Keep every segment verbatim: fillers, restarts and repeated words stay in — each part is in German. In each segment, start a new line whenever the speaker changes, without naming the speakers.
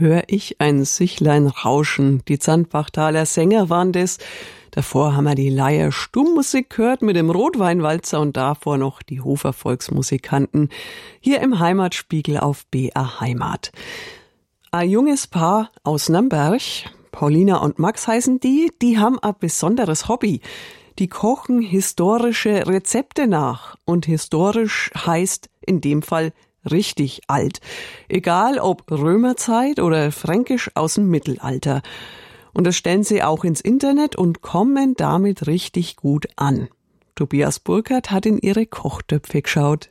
hör ich ein Sichlein rauschen. Die Zandbachtaler Sänger waren das. Davor haben wir die Leier Stummmusik gehört mit dem Rotweinwalzer und davor noch die Hofer Volksmusikanten hier im Heimatspiegel auf B R Heimat. Ein junges Paar aus Nürnberg, Paulina und Max heißen die, die haben ein besonderes Hobby. Die kochen historische Rezepte nach und historisch heißt in dem Fall richtig alt. Egal ob Römerzeit oder Fränkisch aus dem Mittelalter. Und das stellen sie auch ins Internet und kommen damit richtig gut an. Tobias Burkhardt hat in ihre Kochtöpfe geschaut.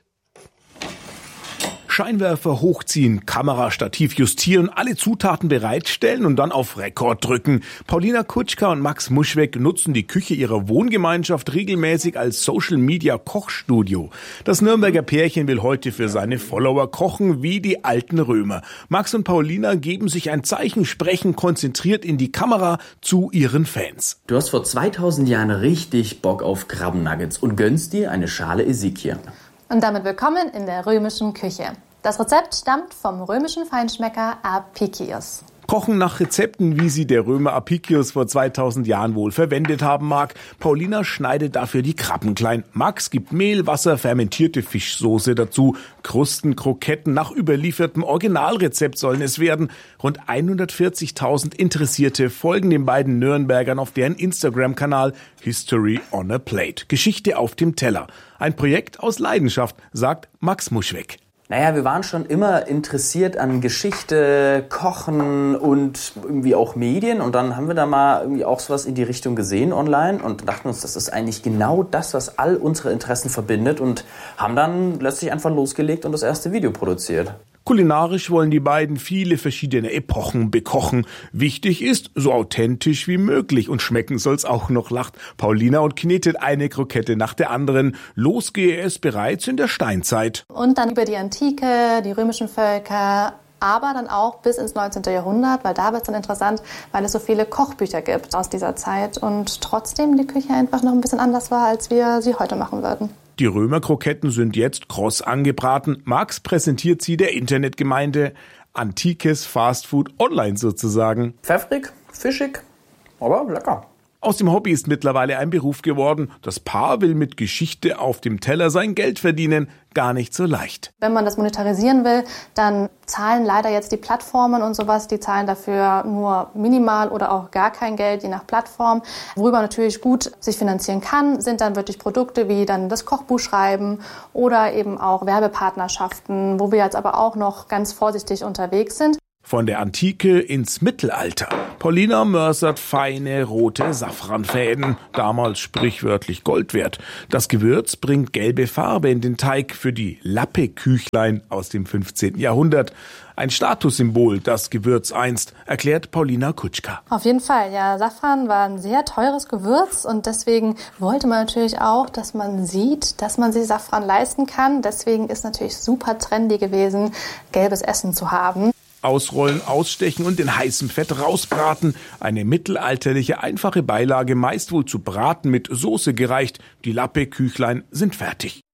Scheinwerfer hochziehen, Kamerastativ justieren, alle Zutaten bereitstellen und dann auf Rekord drücken. Paulina Kutschka und Max Muschweg nutzen die Küche ihrer Wohngemeinschaft regelmäßig als Social-Media-Kochstudio. Das Nürnberger Pärchen will heute für seine Follower kochen wie die alten Römer. Max und Paulina geben sich ein Zeichen, sprechen konzentriert in die Kamera zu ihren Fans.
Du hast vor zweitausend Jahren richtig Bock auf Krabbennuggets und gönnst dir eine Schale Ezekiel.
Und damit willkommen in der römischen Küche. Das Rezept stammt vom römischen Feinschmecker Apicius.
Kochen nach Rezepten, wie sie der Römer Apicius vor zweitausend Jahren wohl verwendet haben mag. Paulina schneidet dafür die Krabben klein. Max gibt Mehl, Wasser, fermentierte Fischsoße dazu. Krusten, Kroketten nach überliefertem Originalrezept sollen es werden. Rund hundertvierzigtausend Interessierte folgen den beiden Nürnbergern auf deren Instagram-Kanal History on a Plate. Geschichte auf dem Teller. Ein Projekt aus Leidenschaft, sagt Max Muschweg.
Naja, wir waren schon immer interessiert an Geschichte, Kochen und irgendwie auch Medien. Und dann haben wir da mal irgendwie auch sowas in die Richtung gesehen online und dachten uns, das ist eigentlich genau das, was all unsere Interessen verbindet. Und haben dann letztlich einfach losgelegt und das erste Video produziert.
Kulinarisch wollen die beiden viele verschiedene Epochen bekochen. Wichtig ist, so authentisch wie möglich. Und schmecken soll's auch noch, lacht Paulina und knetet eine Krokette nach der anderen. Los gehe es bereits in der Steinzeit.
Und dann über die Antike, die römischen Völker, aber dann auch bis ins neunzehnten Jahrhundert, weil da wird es dann interessant, weil es so viele Kochbücher gibt aus dieser Zeit und trotzdem die Küche einfach noch ein bisschen anders war, als wir sie heute machen würden.
Die Römerkroketten sind jetzt kross angebraten. Max präsentiert sie der Internetgemeinde. Antikes Fastfood online sozusagen.
Pfeffrig, fischig, aber lecker.
Aus dem Hobby ist mittlerweile ein Beruf geworden. Das Paar will mit Geschichte auf dem Teller sein Geld verdienen. Gar nicht so leicht.
Wenn man das monetarisieren will, dann zahlen leider jetzt die Plattformen und sowas, die zahlen dafür nur minimal oder auch gar kein Geld, je nach Plattform. Worüber man natürlich gut sich finanzieren kann, sind dann wirklich Produkte wie dann das Kochbuch schreiben oder eben auch Werbepartnerschaften, wo wir jetzt aber auch noch ganz vorsichtig unterwegs sind.
Von der Antike ins Mittelalter. Paulina mörsert feine rote Safranfäden, damals sprichwörtlich Gold wert. Das Gewürz bringt gelbe Farbe in den Teig für die Lappe-Küchlein aus dem fünfzehnten Jahrhundert. Ein Statussymbol, das Gewürz einst, erklärt Paulina Kutschka.
Auf jeden Fall, ja. Safran war ein sehr teures Gewürz und deswegen wollte man natürlich auch, dass man sieht, dass man sich Safran leisten kann. Deswegen ist natürlich super trendy gewesen, gelbes Essen zu haben.
Ausrollen, ausstechen und in heißem Fett rausbraten. Eine mittelalterliche, einfache Beilage, meist wohl zu Braten mit Soße gereicht. Die Lappe-Küchlein sind fertig.